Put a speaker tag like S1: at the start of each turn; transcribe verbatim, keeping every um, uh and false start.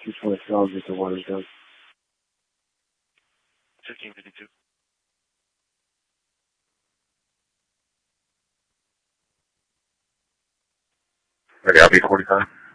S1: Just want to tell them that the water's done.
S2: fifteen fifty-two.
S3: Ready, I'll be forty-five.